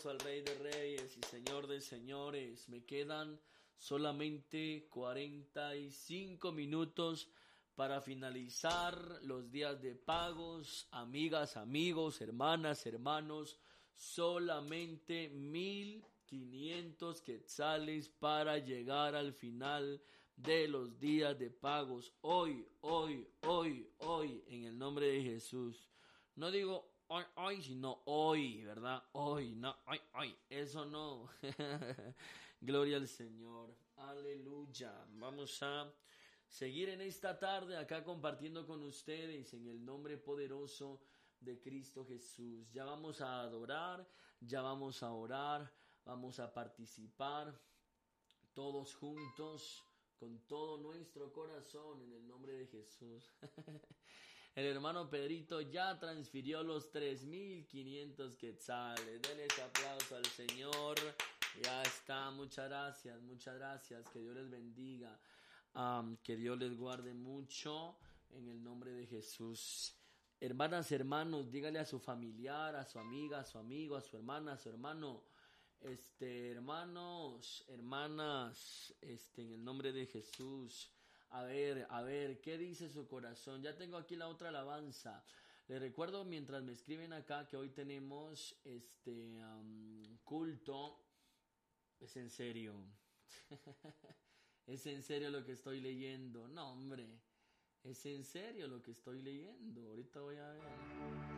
aplauso al Rey de Reyes y Señor de Señores. Me quedan solamente 45 minutos para finalizar los días de pagos. Amigas, amigos, hermanas, hermanos, solamente 1,500 quetzales para llegar al final de los días de pagos. Hoy, en el nombre de Jesús. No digo hoy, sino hoy, ¿verdad? Hoy, no, hoy, eso no. Gloria al Señor, aleluya. Vamos a seguir en esta tarde acá compartiendo con ustedes en el nombre poderoso de Cristo Jesús. Ya vamos a adorar, ya vamos a orar, vamos a participar todos juntos con todo nuestro corazón en el nombre de Jesús. El hermano Pedrito ya transfirió los 3,500 quetzales. Denle ese aplauso al Señor. Ya está, muchas gracias. Que Dios les bendiga. Que Dios les guarde mucho en el nombre de Jesús. Hermanas, hermanos, dígale a su familiar, a su amiga, a su amigo, a su hermana, a su hermano. Hermanos, hermanas, en el nombre de Jesús. A ver, ¿qué dice su corazón? Ya tengo aquí la otra alabanza. Les recuerdo mientras me escriben acá que hoy tenemos culto. Es en serio. Es en serio lo que estoy leyendo. No, hombre. Es en serio lo que estoy leyendo. Ahorita voy a ver.